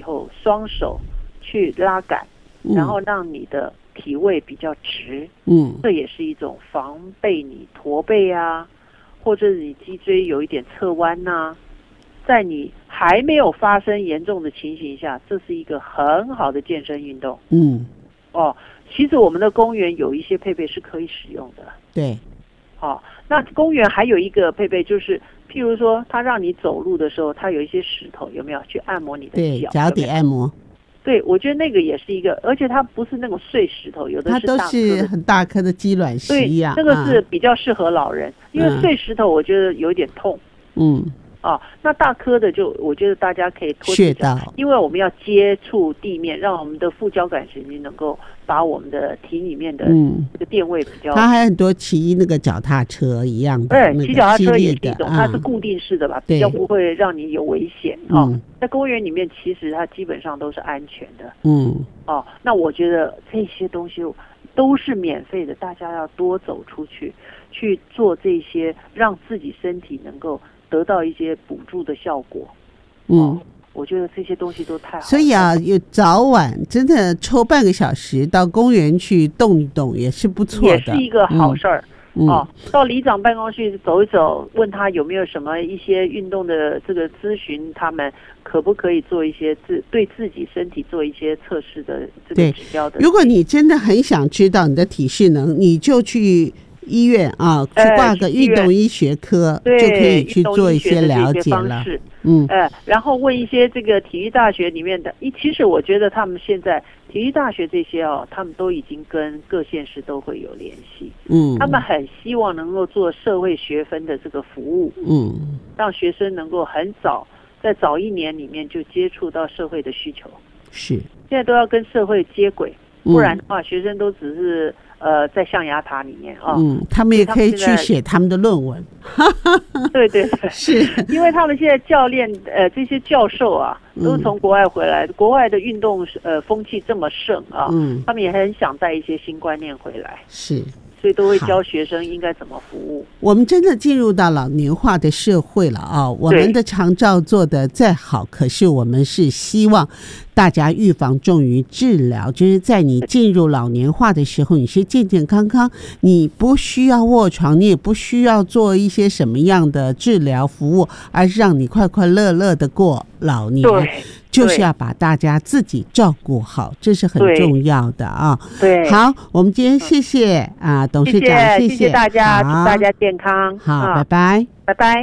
候，双手去拉杆，然后让你的体位比较直，这也是一种防备你驼背啊，或者你脊椎有一点侧弯啊，在你还没有发生严重的情形下，这是一个很好的健身运动。其实我们的公园有一些配备是可以使用的。 对， 那公园还有一个配备就是，譬如说，它让你走路的时候，它有一些石头，有没有去按摩你的脚？ 对，脚底按摩。 对，我觉得那个也是一个，而且它不是那种碎石头，有的是大颗的， 它都是很大颗的鸡卵石一样。 对，这个是比较适合老人，因为碎石头我觉得有点痛。那大颗的我觉得大家可以拖地脚，因为我们要接触地面，让我们的副交感神经能够把我们的体里面的这个电位比较。 它还有很多骑那个脚踏车一样的， 对，骑脚踏车也是一种，它是固定式的吧，比较不会让你有危险。在公园里面其实它基本上都是安全的。那我觉得这些东西都是免费的，大家要多走出去，去做这些，让自己身体能够得到一些补助的效果。我觉得这些东西都太好了。 所以啊，有早晚真的抽半个小时到公园去动一动也是不错的， 也是一个好事儿。到里长办公室走一走，问他有没有什么一些运动的这个咨询，他们可不可以做一些对自己身体做一些测试的这个指标的。 如果你真的很想知道你的体适能，你就去医院去挂个运动医学科，就可以去做一些了解了。然后问一些这个体育大学里面的，其实我觉得他们现在体育大学这些他们都已经跟各县市都会有联系。他们很希望能够做社会学分的这个服务。让学生能够很早，在早一年里面就接触到社会的需求。是，现在都要跟社会接轨，不然的话，学生都只是在象牙塔里面他们也可以去写他们的论文。对对对，是因为他们现在教练这些教授都是从国外回来，国外的运动风气这么盛他们也很想带一些新观念回来。是。所以都会教学生应该怎么服务。我们真的进入到老年化的社会了我们的长照做得再好，可是我们是希望大家预防重于治疗，就是在你进入老年化的时候，你是健健康康，你不需要卧床，你也不需要做一些什么样的治疗服务，而是让你快快乐乐的过老年。就是要把大家自己照顾好，这是很重要的对，好，我们今天谢谢董事长，谢谢大家，祝大家健康。好，拜拜，拜拜。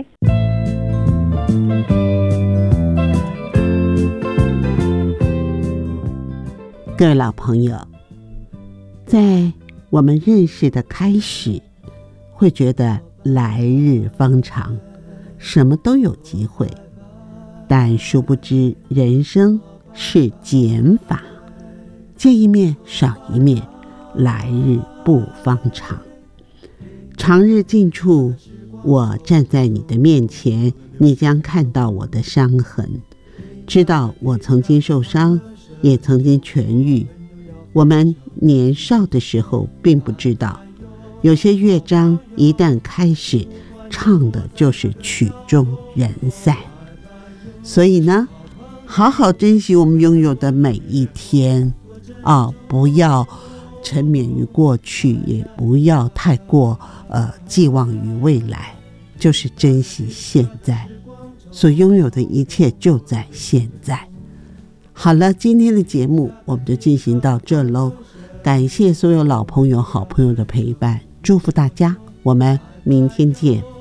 各位老朋友，在我们认识的开始，会觉得来日方长，什么都有机会。但殊不知人生是减法，见一面少一面，来日不方长。长日近处，我站在你的面前，你将看到我的伤痕，知道我曾经受伤，也曾经痊愈。我们年少的时候并不知道，有些乐章一旦开始，唱的就是曲终人散。所以呢，好好珍惜我们拥有的每一天不要沉湎于过去，也不要太过寄望于未来，就是珍惜现在，所拥有的一切就在现在。好了，今天的节目我们就进行到这喽，感谢所有老朋友好朋友的陪伴，祝福大家，我们明天见。